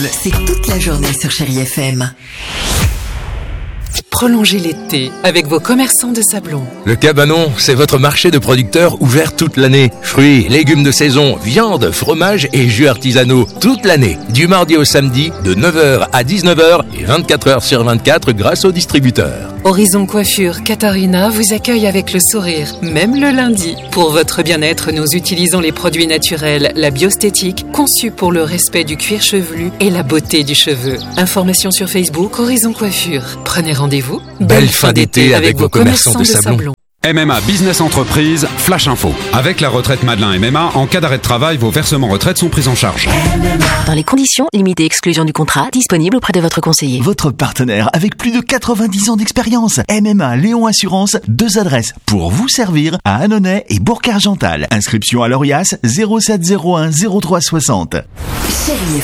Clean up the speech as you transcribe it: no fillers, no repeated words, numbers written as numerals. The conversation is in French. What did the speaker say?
style, c'est toute la journée sur Chérie FM. Prolongez l'été avec vos commerçants de Sablons. Le Cabanon, c'est votre marché de producteurs ouvert toute l'année. Fruits, légumes de saison, viande, fromage et jus artisanaux toute l'année. Du mardi au samedi, de 9h à 19h et 24h sur 24 grâce aux distributeurs. Horizon Coiffure Katharina vous accueille avec le sourire, même le lundi. Pour votre bien-être, nous utilisons les produits naturels, la biostétique, conçue pour le respect du cuir chevelu et la beauté du cheveu. Informations sur Facebook Horizon Coiffure. Prenez rendez-vous. Belle fin d'été avec vos commerçants de Sablons. MMA Business Entreprise, Flash Info. Avec la retraite Madelin MMA, en cas d'arrêt de travail, vos versements retraite sont pris en charge. Dans les conditions, limite et exclusion du contrat, disponible auprès de votre conseiller. Votre partenaire avec plus de 90 ans d'expérience. MMA Léon Assurance, 2 adresses pour vous servir à Annonay et Bourg-Argental. Inscription à l'ORIAS 0701 0360. Chérie